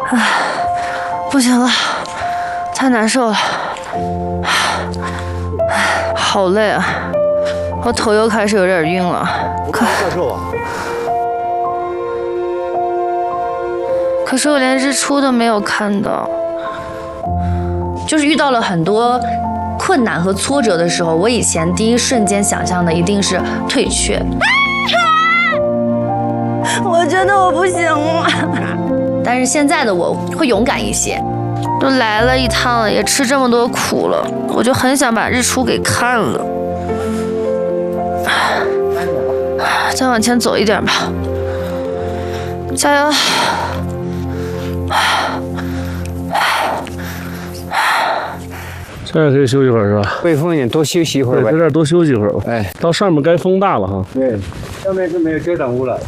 不行了，太难受了，好累啊！我头又开始有点晕了。 教授啊， 可是我连日出都没有看到。就是遇到了很多困难和挫折的时候，我以前第一瞬间想象的一定是退却。我觉得我不行了，但是现在的我会勇敢一些。都来了一趟了，也吃这么多苦了，我就很想把日出给看了。再往前走一点吧，加油！ 现在可以休息会儿是吧？ 微风一点，多休息一会儿对， 呗。 在这儿多休息一会儿吧。 哎， 到上面该风大了哈。 对，上面就没有遮挡物了。